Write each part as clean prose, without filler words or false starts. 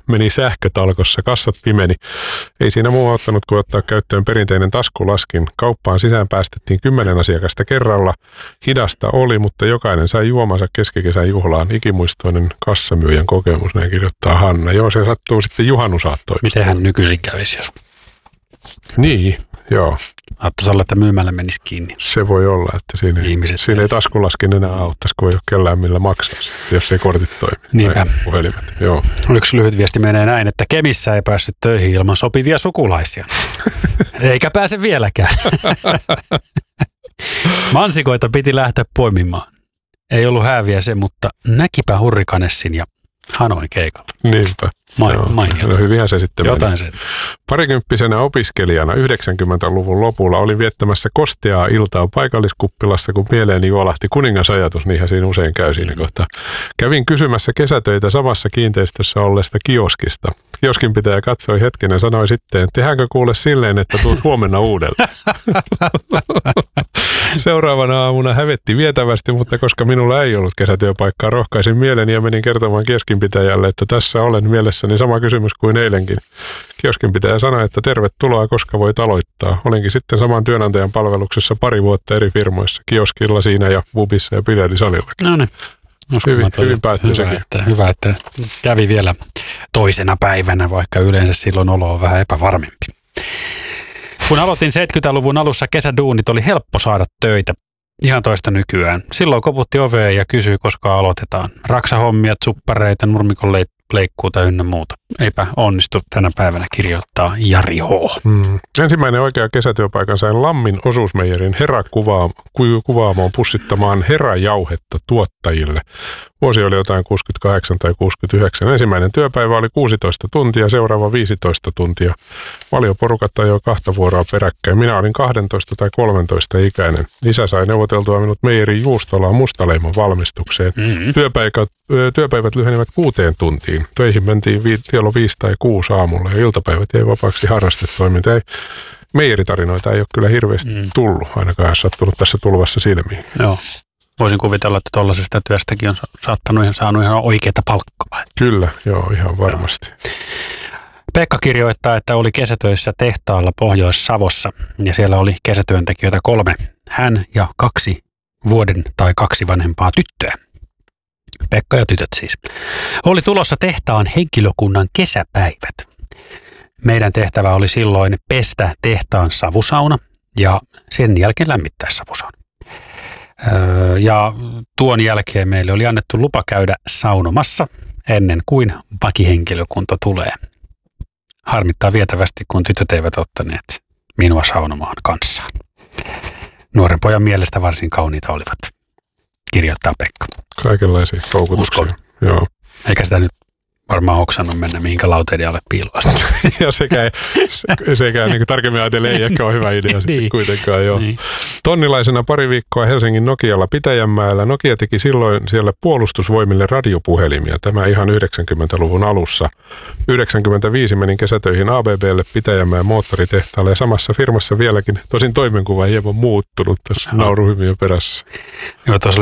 meni sähkötalkossa, kassat pimeni. Ei siinä muu auttanut kuin ottaa käyttöön perinteinen taskulaskin. Kauppaan sisään päästettiin 10 asiakasta kerralla. Hidasta oli, mutta jokainen sai juomansa keskikesän juhlaan. Ikimuistoinen kassamyyjän kokemus, näin kirjoittaa Hanna. Joo, se sattuu sitten juhannusaattoihin. Miten hän nykyisin kävisi, jos... Niin, joo. Ajattaisi olla, että myymällä menisi kiinni. Se voi olla, että siinä ei taskulaskin enää auttaisi, kun ei ole kellään millä maksaa, jos ei kortit toimi. Niinpä. Puhelimet, joo. Yksi lyhyt viesti menee näin, että Kemissä ei päässyt töihin ilman sopivia sukulaisia. Eikä pääse vieläkään. Mansikoita piti lähteä poimimaan. Ei ollut hääviä se, mutta näkipä Hurrikanessin ja Hanoin keikalla. Niinpä. Mainio. No hyvinhän se sitten jotain se. Parikymppisenä opiskelijana 90-luvun lopulla olin viettämässä kosteaa iltaa paikalliskuppilassa, kun mieleeni juolahti kuningasajatus, niinhän siinä usein käy siinä kohtaa. Kävin kysymässä kesätöitä samassa kiinteistössä olleesta kioskista. Kioskin pitäjä katsoi hetken ja sanoi sitten, tehdäänkö kuule silleen, että tuut huomenna uudelleen. Seuraavana aamuna hävetti vietävästi, mutta koska minulla ei ollut kesätyöpaikkaa, rohkaisin mieleni ja menin kertomaan kioskinpitäjälle, että tässä olen mielessäni sama kysymys kuin eilenkin. Kioskinpitäjä sanoi, että tervetuloa, koska voit aloittaa. Olinkin sitten saman työnantajan palveluksessa 2 vuotta eri firmoissa, kioskilla siinä ja pubissa ja biljardisalillakin. No niin. Hyvin päättyi sekin. Hyvä, että kävi vielä toisena päivänä, vaikka yleensä silloin olo on vähän epävarmempi. Kun aloitin 70-luvun alussa kesäduunit, oli helppo saada töitä. Ihan toista nykyään. Silloin koputti oveen ja kysyi, koska aloitetaan. Raksahommia, suppareita, nurmikon leikkuuta ynnä muuta. Eipä onnistu tänä päivänä, kirjoittaa Jari H. Ensimmäinen oikea kesätyöpaikan sain Lammin osuusmeijerin Hera-kuvaamoon pussittamaan Hera-jauhetta tuottajille. Vuosi oli jotain 68 tai 69. Ensimmäinen työpäivä oli 16 tuntia, seuraava 15 tuntia. Valioporukat ajoi 2 vuoroa peräkkäin. Minä olin 12 tai 13 ikäinen. Isä sai neuvoteltua minut meijerin juustolaan mustaleimon valmistukseen. Työpäivät lyhenivät 6 tuntiin. Töihin mentiin kello 5 tai 6 aamulla ja iltapäivät jäi vapaaksi harrastetoiminta. Meijeritarinoita ei ole kyllä hirveästi tullut, ainakaan sattunut tässä tulvassa silmiin. Joo. Voisin kuvitella, että tuollaisesta työstäkin on saanut ihan oikeata palkkaa. Kyllä, joo, ihan varmasti. Pekka kirjoittaa, että oli kesätöissä tehtaalla Pohjois-Savossa ja siellä oli kesätyöntekijöitä 3. Hän ja 2 vuoden tai 2 vanhempaa tyttöä. Pekka ja tytöt siis. Oli tulossa tehtaan henkilökunnan kesäpäivät. Meidän tehtävä oli silloin pestä tehtaan savusauna ja sen jälkeen lämmittää savusauna. Ja tuon jälkeen meille oli annettu lupa käydä saunomassa ennen kuin vakihenkilökunta tulee. Harmittaa vietävästi, kun tytöt eivät ottaneet minua saunomaan kanssaan. Nuoren pojan mielestä varsin kauniita olivat, kirjoittaa Pekka. Kaikenlaisia koukutuksia. Uskon. Joo. Eikä sitä nyt varmaan hoksannut mennä mihinkä lauteiden alle piiloon. Ja sekä niin kuin tarkemmin ajatellen ei ehkä ole hyvä idea sitten kuitenkaan. Joo. Niin. Tonnilaisena 2 viikkoa Helsingin Nokialla Pitäjänmäellä. Nokia teki silloin siellä puolustusvoimille radiopuhelimia. Tämä ihan 90-luvun alussa. 95 menin kesätöihin ABBlle Pitäjänmäen moottoritehtaalle ja samassa firmassa vieläkin. Tosin toimenkuva ei hieman muuttunut tässä nauruhymiön perässä. Joo, tuossa oli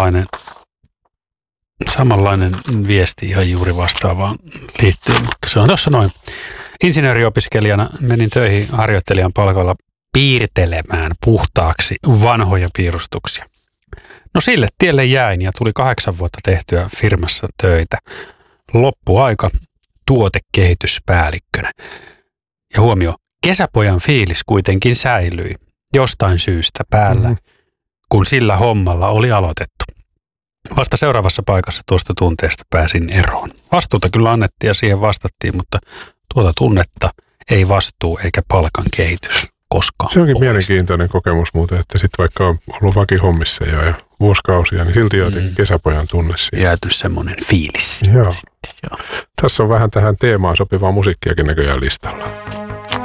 samanlainen viesti ihan juuri vastaavaan liittyen, mutta se on tuossa noin. Insinööriopiskelijana menin töihin harjoittelijan palkalla piirtelemään puhtaaksi vanhoja piirustuksia. No sille tielle jäin ja tuli 8 vuotta tehtyä firmassa töitä. Loppuaika tuotekehityspäällikkönä. Ja huomio, kesäpojan fiilis kuitenkin säilyi jostain syystä päällä, kun sillä hommalla oli aloitettu. Vasta seuraavassa paikassa tuosta tunteesta pääsin eroon. Vastuuta kyllä annettiin ja siihen vastattiin, mutta tuota tunnetta ei vastuu eikä palkan kehitys koskaan. Se onkin mielenkiintoinen kokemus muuten, että sitten vaikka on ollut vakihommissa jo ja vuosikausia, niin silti jotenkin kesäpojan tunne siihen. Jääty semmoinen fiilis. Joo. Tässä on vähän tähän teemaan sopivaa musiikkiakin näköjään listalla.